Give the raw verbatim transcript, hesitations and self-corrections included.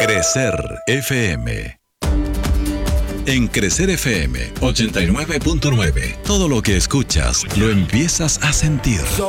Crecer F M. En Crecer F M ochenta y nueve punto nueve, todo lo que escuchas lo empiezas a sentir.